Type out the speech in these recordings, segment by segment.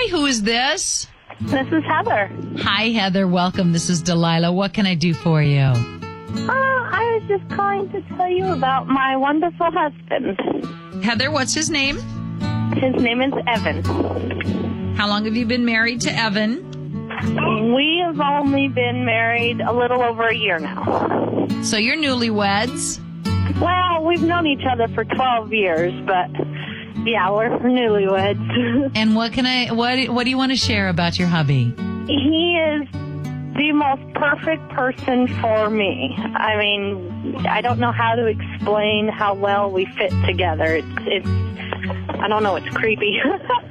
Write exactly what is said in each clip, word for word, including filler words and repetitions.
Who is this? This is Heather. Hi, Heather. Welcome. This is Delilah. What can I do for you? Uh, I was just calling to tell you about my wonderful husband. Heather, what's his name? His name is Evan. How long have you been married to Evan? We have only been married a little over a year now. So you're newlyweds? Well, we've known each other for twelve years, but yeah, we're newlyweds. And what can I? What What do you want to share about your hubby? He is the most perfect person for me. I mean, I don't know how to explain how well we fit together. It's, it's I don't know, it's creepy.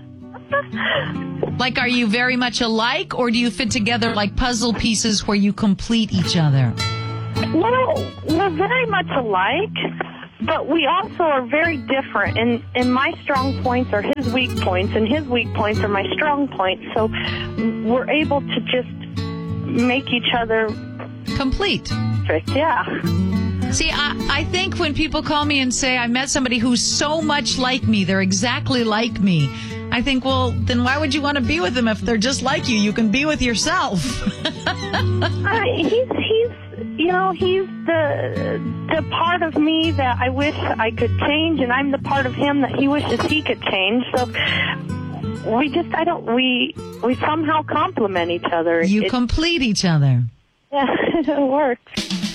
Like, are you very much alike, or do you fit together like puzzle pieces where you complete each other? Well, we're very much alike, but we also are very different. And, and my strong points are his weak points, and his weak points are my strong points. So we're able to just make each other complete. Perfect, yeah. See, I, I think when people call me and say, I met somebody who's so much like me, they're exactly like me, I think, well, then why would you want to be with them if they're just like you? You can be with yourself. uh, he's, he's, you know, he's the the part of me that I wish I could change, and I'm the part of him that he wishes he could change. So we just, I don't, we, we somehow complement each other. You it, complete each other. Yeah, it works.